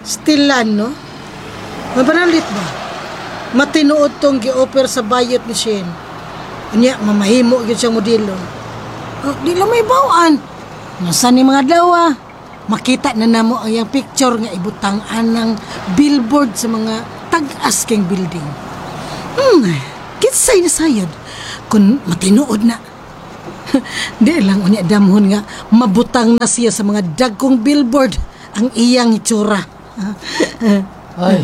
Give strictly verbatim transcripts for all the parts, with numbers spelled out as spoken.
Stilan, no? Mabanalit ba? Matinuod tong gi-offer sa bayot ni Shen. Unya, mamahimo yun siyang modelo. Oh, di lang may bawaan. Nasaan ni mga dawa? Makita na namo ang yung picture nga ibutangan ng billboard sa mga tag-as keng building. Hmm, kitsay na sayod. Kung matinuod na. Di lang unya damhon nga mabutang na siya sa mga dagkong billboard ang iyang itsura. Ay.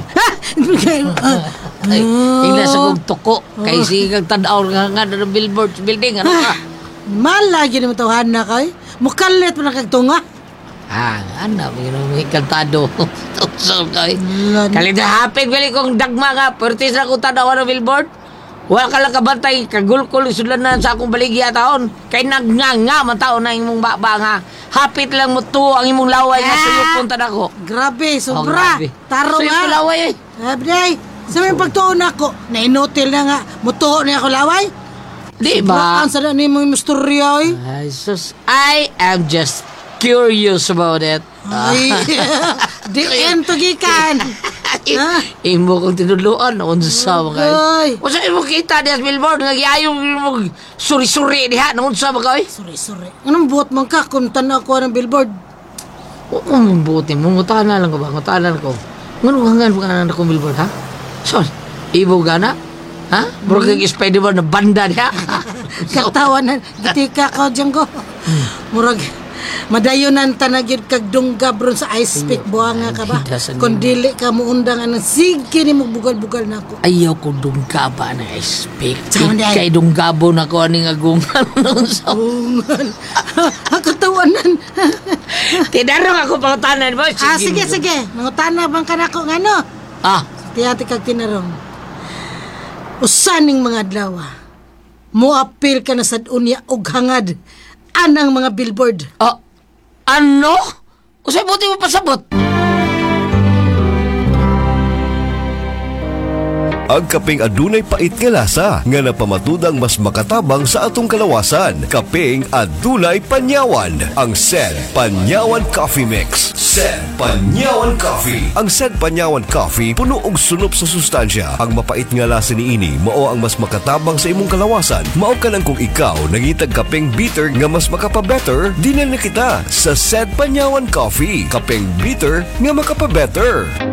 Ay, tingnan sa kong tuko. Kay sigang tanaw nga nga ng billboard building. Ano ka? Malagi naman tawahan na kay. Mukalit mo na kagtunga. Ah, ano, may kantado. So, kay. Lan- Kalida hapig, bali kong dagma nga. Pertis na kong tanaw ng billboard. Wala ka lang kabantay, kagulkul, sulan na sa akong baligya taon. Kay nagnga-nga, mataon na imong baba nga. Hapit lang mo to ang imong laway nga Ah! suyok punta na ko. Grabe, Oh, sobra. grabe. Taro Suyok nga. ko laway eh. Abday, sa may pagtuon ako, nainutil na nga, mutuo na ako laway. Di ba? Ang sana ni mong misturyo eh. Ay, sus. I am just curious about it. Ay, di ento gikan. Ha? Imo kong tinuluan noon sa mga Ay. o sa imo kita di as billboard nga giayong mo suri-suri diha noon sa mga Sorry, sorry. Anong buot man ka kung tanaw ko ng billboard? o kung buti mo ngutahan na lang ko ba ngutahan ko ngano hangan ko na ko billboard ha so ibo gana ha bro kag Spider-Man na banda diha Katawanan, gitika ka dyan ko. Murag, madayonan tanagyod kag dunggab ron sa ice pick buhanga ka ba? Hidasan Kung mo. dili ka mo undang anang sige ni mo bugal-bugal na ako. ayaw ko dunggaba na speak Saan di ay? kay dunggabo na ko aning agungan noon sa Ungal. Katawanan. tinarong ako pangutanan mo Ah, sige, sige. Mangutana bang ka na ko nga no? ah Tiyati kag tinarong. Usaning mga adlaw. Muapil ka na sa unya og hangad anang mga billboard. Ah, ano? Usay buti mo pasabot. Ang kaping adunay pait nga lasa nga napamatudang mas makatabang sa atong kalawasan. Kaping adunay panyawan. Ang Sen Panyawan Coffee Mix. Sen Panyawan Coffee. Ang Sen Panyawan Coffee puno og sunop sa sustansya. Ang mapait nga lasa niini mao ang mas makatabang sa imong kalawasan. Mao ka lang kung ikaw nangitag kaping bitter nga mas makapabetter, di na kita sa Sen Panyawan Coffee. Kaping bitter nga makapabetter.